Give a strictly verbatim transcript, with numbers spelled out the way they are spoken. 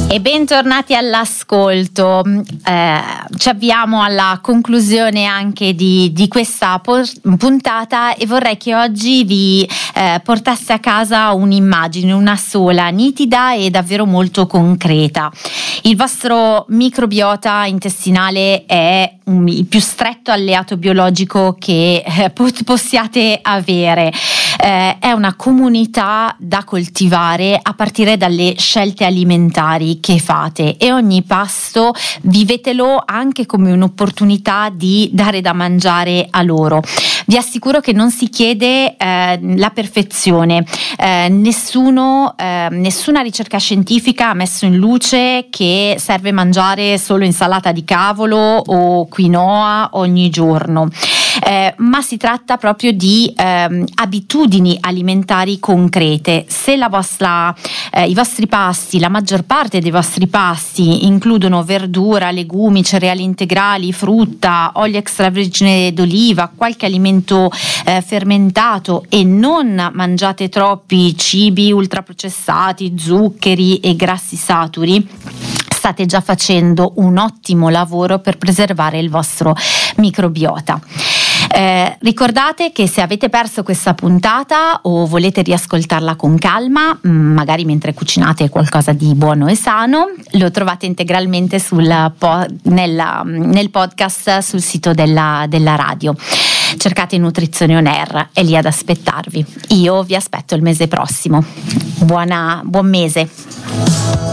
E bentornati all'ascolto. Eh, ci avviamo alla conclusione anche di, di questa puntata e vorrei che oggi vi eh, portasse a casa un'immagine, una sola, nitida e davvero molto concreta. Il vostro microbiota intestinale è un, il più stretto alleato biologico che eh, possiate avere. Eh, è una comunità da coltivare a partire dalle scelte alimentari che fate, e ogni pasto vivetelo anche come un'opportunità di dare da mangiare a loro. Vi assicuro che non si chiede eh, la perfezione, eh, nessuno, eh, nessuna ricerca scientifica ha messo in luce che serve mangiare solo insalata di cavolo o quinoa ogni giorno. Eh, ma si tratta proprio di ehm, abitudini alimentari concrete. Se la vostra, eh, i vostri pasti, la maggior parte dei vostri pasti includono verdura, legumi, cereali integrali, frutta, olio extravergine d'oliva, qualche alimento eh, fermentato, e non mangiate troppi cibi ultraprocessati, zuccheri e grassi saturi, state già facendo un ottimo lavoro per preservare il vostro microbiota. Eh, ricordate che se avete perso questa puntata o volete riascoltarla con calma, magari mentre cucinate qualcosa di buono e sano, lo trovate integralmente sul po- nella, nel podcast sul sito della, della radio. Cercate Nutrizione On Air, è lì ad aspettarvi. Io vi aspetto il mese prossimo. Buona, buon mese.